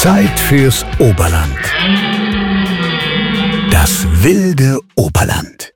Zeit fürs Oberland. Das wilde Oberland.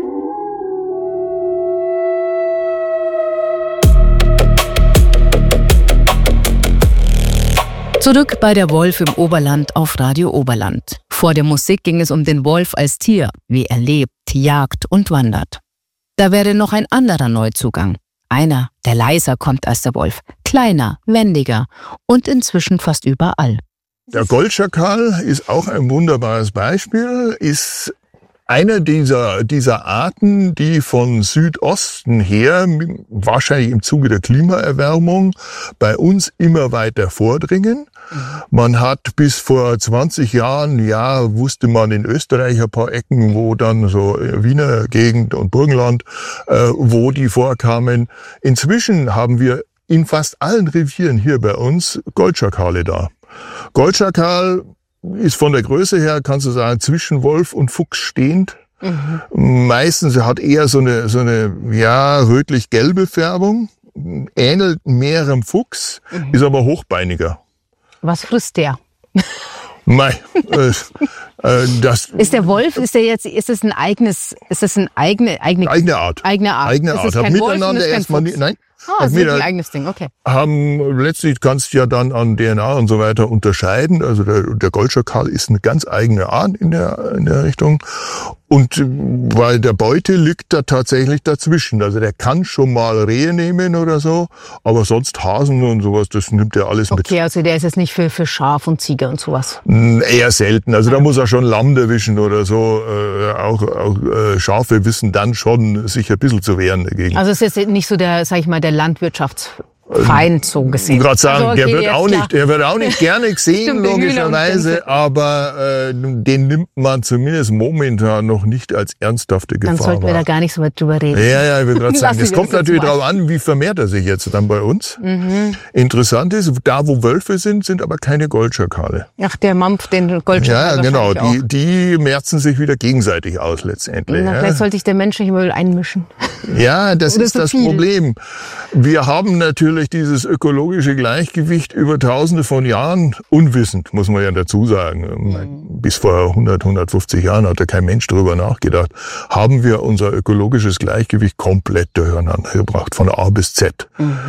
Zurück bei der Wolf im Oberland auf Radio Oberland. Vor der Musik ging es um den Wolf als Tier, wie er lebt, jagt und wandert. Da wäre noch ein anderer Neuzugang. Einer, der leiser kommt als der Wolf, kleiner, wendiger und inzwischen fast überall. Der Goldschakal ist auch ein wunderbares Beispiel, ist einer dieser Arten, die von Südosten her, wahrscheinlich im Zuge der Klimaerwärmung, bei uns immer weiter vordringen. Man hat bis vor 20 Jahren, wusste man in Österreich ein paar Ecken, wo dann so Wiener Gegend und Burgenland, wo die vorkamen. Inzwischen haben wir in fast allen Revieren hier bei uns Goldschakale da. Goldschakal ist von der Größe her, kannst du sagen, zwischen Wolf und Fuchs stehend. Meistens hat eher so eine rötlich-gelbe Färbung, ähnelt mehr einem Fuchs, ist aber hochbeiniger. Was frisst der? Ist der Wolf, ist es eine eigene Art. Eigene Art. Hat miteinander erstmal nein. Das ist ein eigenes Ding, okay. Letztlich kannst du ja dann an DNA und so weiter unterscheiden. Also der Goldschakal ist eine ganz eigene Art in der Richtung. Und weil der Beute liegt da tatsächlich dazwischen. Also der kann schon mal Rehe nehmen oder so, aber sonst Hasen und sowas, das nimmt er alles mit. Okay, also der ist jetzt nicht für Schaf und Ziege und sowas? Eher selten. Also da muss er schon Lamm erwischen oder so. Auch Schafe wissen dann schon, sich ein bisschen zu wehren dagegen. Also es ist jetzt nicht so der Landwirtschaftsfeind so gesehen. Ich gerade sagen, also okay, der wird auch nicht gerne gesehen, logischerweise, aber den nimmt man zumindest momentan noch nicht als ernsthafte Gefahr. Dann sollten wir da gar nicht so weit drüber reden. Ja, ich will gerade sagen, es kommt natürlich darauf an, wie vermehrt er sich jetzt dann bei uns. Interessant ist, da wo Wölfe sind aber keine Goldschakale. Ach, der Mampf, den Goldschakal. Ja, genau, die merzen sich wieder gegenseitig aus letztendlich. Vielleicht sollte sich der Mensch nicht mal einmischen. Ja, das ist das Problem. Wir haben natürlich dieses ökologische Gleichgewicht über Tausende von Jahren, unwissend, muss man ja dazu sagen. Bis vor 150 Jahren hat da kein Mensch drüber nachgedacht. Haben wir unser ökologisches Gleichgewicht komplett durcheinander gebracht, von A bis Z.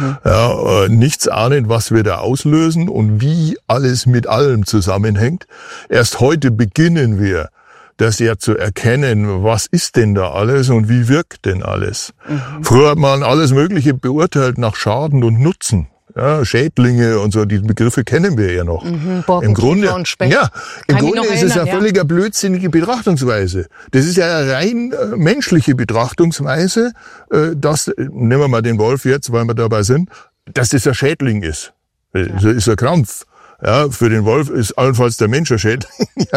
Ja, nichts ahnend, was wir da auslösen und wie alles mit allem zusammenhängt. Erst heute beginnen wir, das ja zu erkennen, was ist denn da alles und wie wirkt denn alles. Früher hat man alles Mögliche beurteilt nach Schaden und Nutzen. Ja, Schädlinge und so, die Begriffe kennen wir ja noch. Im Grunde, und Speck. Im Grunde ist es ja völliger blödsinnige Betrachtungsweise. Das ist ja eine rein menschliche Betrachtungsweise, dass, nehmen wir mal den Wolf jetzt, weil wir dabei sind, dass das ein Schädling ist. Das ist ein Krampf. Ja, für den Wolf ist allenfalls der Mensch ein Schädling.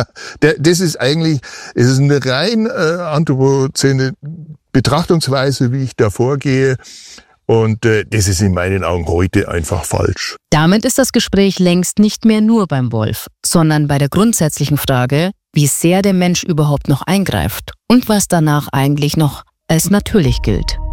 Das ist eigentlich, es ist eine rein anthropozäne Betrachtungsweise, wie ich da vorgehe. Und das ist in meinen Augen heute einfach falsch. Damit ist das Gespräch längst nicht mehr nur beim Wolf, sondern bei der grundsätzlichen Frage, wie sehr der Mensch überhaupt noch eingreift und was danach eigentlich noch als natürlich gilt.